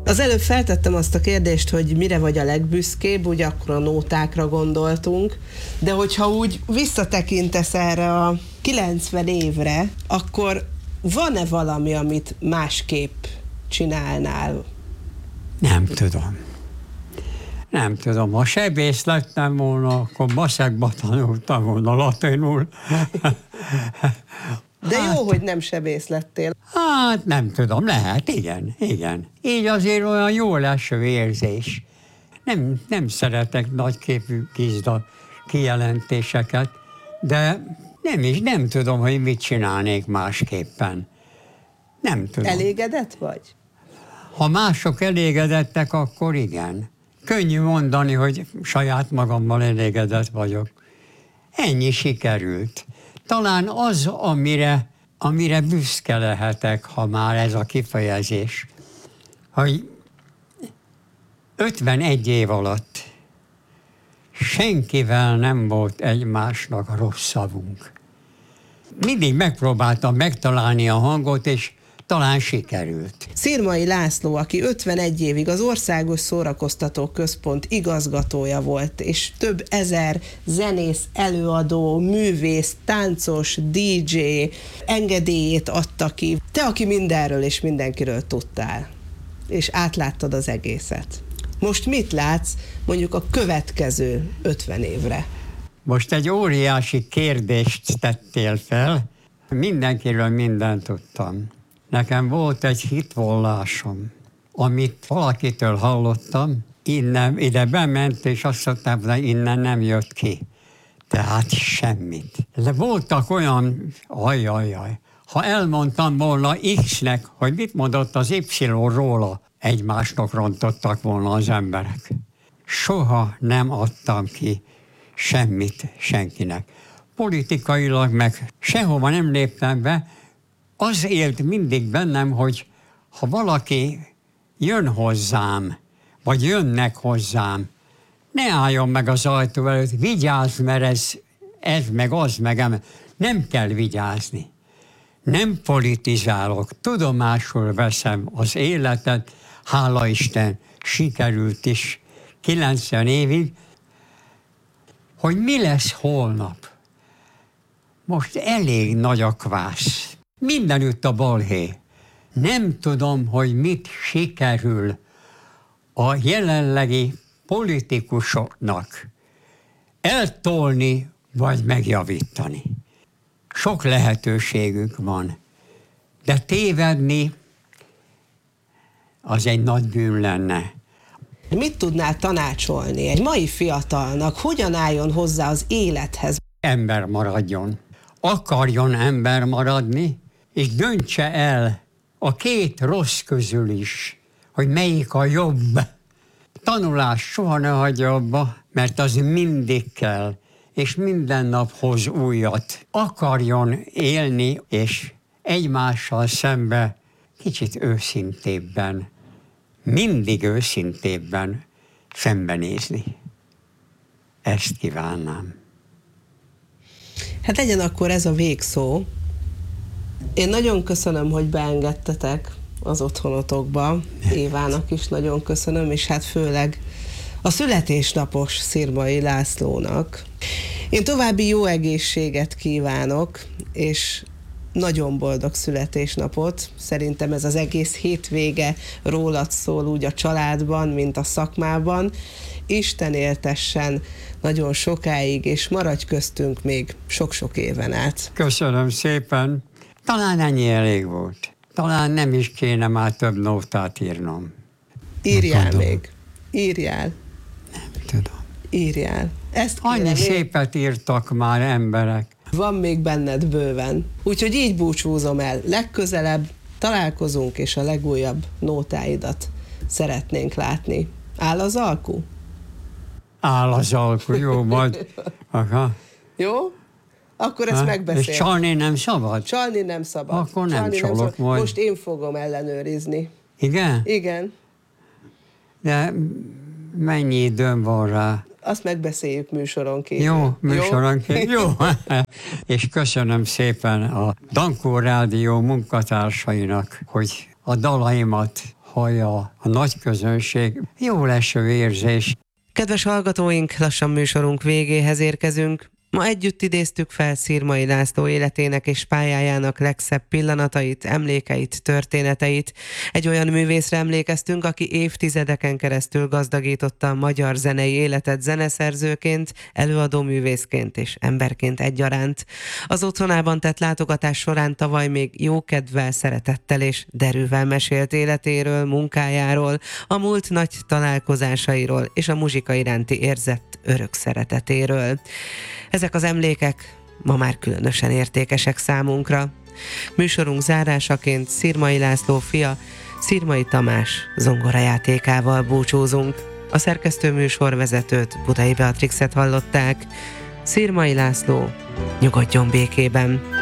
Az előbb feltettem azt a kérdést, hogy mire vagy a legbüszkébb, úgy akkor a nótákra gondoltunk, de hogyha úgy visszatekintesz erre a 90 évre, akkor van-e valami, amit másképp csinálnál? Nem tudom. Ha sebész lettem volna, akkor maszekba tanultam volna latinul. De jó, hogy nem sebész lettél. Hát nem tudom, lehet, igen. Így azért olyan jó leső érzés. Nem szeretek nagyképű gizda kijelentéseket, de nem tudom, hogy mit csinálnék másképpen. Nem tudom. Elégedett vagy? Ha mások elégedettek, akkor igen. Könnyű mondani, hogy saját magammal elégedett vagyok. Ennyi sikerült. Talán az, amire büszke lehetek, ha már ez a kifejezés, hogy 51 év alatt senkivel nem volt egymásnak rossz szavunk. Mindig megpróbáltam megtalálni a hangot, és talán sikerült. Szirmai László, aki 51 évig az Országos Szórakoztató Központ igazgatója volt, és több ezer zenész, előadó, művész, táncos, DJ engedélyét adta ki. Te, aki mindenről és mindenkiről tudtál, és átláttad az egészet. Most mit látsz mondjuk a következő 50 évre? Most egy óriási kérdést tettél fel. Mindenkiről mindent tudtam. Nekem volt egy hitvallásom, amit valakitől hallottam, ide bement, és azt mondtam, hogy innen nem jött ki. Tehát semmit. De voltak olyan, ha elmondtam volna X-nek, hogy mit mondott az Y róla, egymásnak rontottak volna az emberek. Soha nem adtam ki semmit senkinek. Politikailag meg sehova nem léptem be. Az élt mindig bennem, hogy ha valaki jön hozzám, vagy jönnek hozzám, ne álljon meg az ajtó előtt, vigyázz, mert ez meg az meg, nem kell vigyázni. Nem politizálok, tudomásul veszem az életet, hála Isten, sikerült is 90 évig, hogy mi lesz holnap. Most elég nagy a kvász. Mindenütt a balhé. Nem tudom, hogy mit sikerül a jelenlegi politikusoknak eltolni vagy megjavítani. Sok lehetőségük van, de tévedni az egy nagy bűn lenne. Mit tudnál tanácsolni egy mai fiatalnak, hogyan álljon hozzá az élethez? Ember maradjon. Akarjon ember maradni, és döntse el a két rossz közül is, hogy melyik a jobb. Tanulás soha ne hagyja abba, mert az mindig kell, és minden nap hoz újat. Akarjon élni, és egymással szembe kicsit őszintébben, mindig őszintébben szembenézni. Ezt kívánnám. Hát legyen akkor ez a végszó. Én nagyon köszönöm, hogy beengedtetek az otthonotokba. Évának is nagyon köszönöm, és hát főleg a születésnapos Szirmai Lászlónak. Én további jó egészséget kívánok, és nagyon boldog születésnapot. Szerintem ez az egész hétvége rólad szól úgy a családban, mint a szakmában. Isten éltessen nagyon sokáig, és maradj köztünk még sok-sok éven át. Köszönöm szépen. Talán ennyi elég volt. Talán nem is kéne már több nótát írnom. Írjál még. Írjál. Nem tudom. Írjál. Annyi szépet írtak már emberek. Van még benned bőven. Úgyhogy így búcsúzom el. Legközelebb találkozunk, és a legújabb nótáidat szeretnénk látni. Áll az alku? Áll az alku, jó, majd. Aha. Jó? Akkor ezt megbeszéljük. És csalni nem szabad? Csalni nem szabad. Akkor nem csalok majd. Most én fogom ellenőrizni. Igen? Igen. De mennyi időm van rá? Azt megbeszéljük műsoronként. Jó, műsoronként. Jó. És köszönöm szépen a Dankó Rádió munkatársainak, hogy a dalaimat hallja a nagy közönség. Jó leső érzés. Kedves hallgatóink, lassan műsorunk végéhez érkezünk. Ma együtt idéztük fel Szirmai László életének és pályájának legszebb pillanatait, emlékeit, történeteit. Egy olyan művészre emlékeztünk, aki évtizedeken keresztül gazdagította a magyar zenei életet zeneszerzőként, előadóművészként és emberként egyaránt. Az otthonában tett látogatás során tavaly még jókedvvel, szeretettel és derűvel mesélt életéről, munkájáról, a múlt nagy találkozásairól és a muzsika iránti érzett örök szeretetéről. Ezek az emlékek ma már különösen értékesek számunkra. Műsorunk zárásaként Szirmai László fia, Szirmai Tamás zongorajátékával búcsúzunk. A szerkesztő műsorvezetőt, Budai Beatrixet hallották. Szirmai László nyugodjon békében!